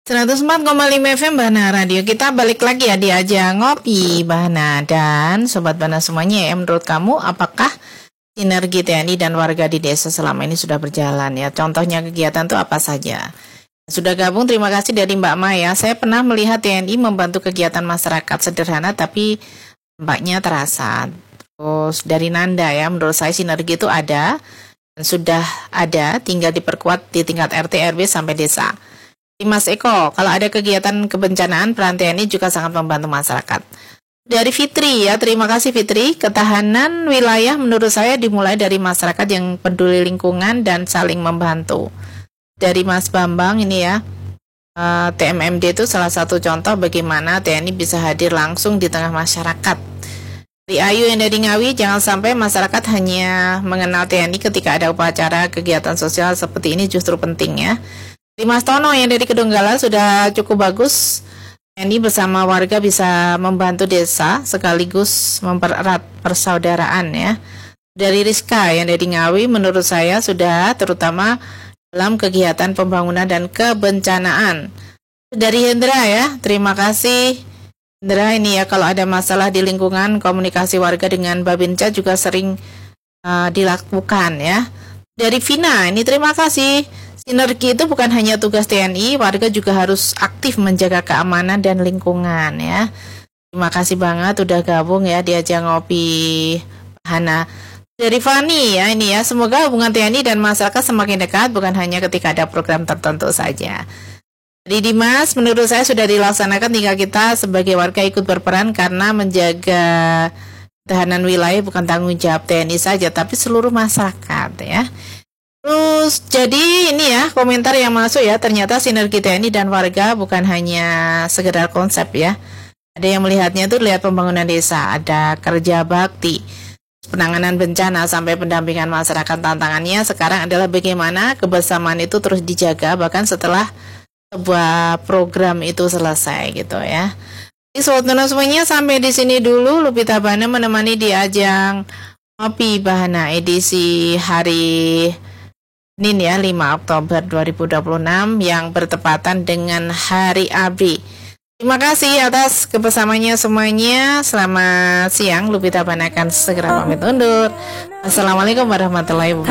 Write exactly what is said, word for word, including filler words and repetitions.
seratus empat koma lima F M Bahana Radio. Kita balik lagi ya di Aja Ngopi Bahana. Dan Sobat Bahana semuanya ya, menurut kamu apakah sinergi T N I dan warga di desa selama ini sudah berjalan ya? Contohnya kegiatan itu apa saja? Sudah gabung, terima kasih dari Mbak Maya. Saya pernah melihat T N I membantu kegiatan masyarakat sederhana tapi dampaknya terasa. Terus dari Nanda ya, menurut saya sinergi itu ada dan sudah ada, tinggal diperkuat di tingkat R T R W sampai desa. Mas Eko, kalau ada kegiatan kebencanaan, peran T N I juga sangat membantu masyarakat. Dari Fitri ya, terima kasih Fitri. Ketahanan wilayah menurut saya dimulai dari masyarakat yang peduli lingkungan dan saling membantu. Dari Mas Bambang ini ya, uh, T M M D itu salah satu contoh bagaimana T N I bisa hadir langsung di tengah masyarakat. Di Ayu yang dari Ngawi, jangan sampai masyarakat hanya mengenal T N I ketika ada upacara kegiatan sosial seperti ini, justru penting ya. Di Mas Tono yang dari Kedunggala sudah cukup bagus. T N I bersama warga bisa membantu desa sekaligus mempererat persaudaraan ya. Dari Rizka yang dari Ngawi, menurut saya sudah terutama dalam kegiatan pembangunan dan kebencanaan. Dari Hendra ya, terima kasih Hendra. Ini ya, kalau ada masalah di lingkungan, komunikasi warga dengan Babinca juga sering uh, dilakukan ya. Dari Vina, ini terima kasih. Sinergi itu bukan hanya tugas T N I, warga juga harus aktif menjaga keamanan dan lingkungan ya. Terima kasih banget udah gabung ya di Aja Ngopi Bahana. Dari Fani ya, ini ya, semoga hubungan T N I dan masyarakat semakin dekat, bukan hanya ketika ada program tertentu saja. Dari Dimas, menurut saya sudah dilaksanakan, tinggal kita sebagai warga ikut berperan karena menjaga ketahanan wilayah bukan tanggung jawab T N I saja, tapi seluruh masyarakat ya. Terus jadi ini ya komentar yang masuk ya, ternyata sinergi T N I dan warga bukan hanya sekedar konsep ya. Ada yang melihatnya itu lihat pembangunan desa, ada kerja bakti, penanganan bencana sampai pendampingan masyarakat. Tantangannya sekarang adalah bagaimana kebersamaan itu terus dijaga bahkan setelah sebuah program itu selesai gitu ya. Jadi sobat semuanya, sampai di sini dulu Lupita Bahana menemani di Ajang Ngopi Bahana edisi hari Senin ya, lima Oktober dua ribu dua puluh enam yang bertepatan dengan Hari A B R I. Terima kasih atas kebersamaannya semuanya. Selamat siang, Lupita Bahana akan segera pamit undur. Assalamualaikum warahmatullahi wabarakatuh.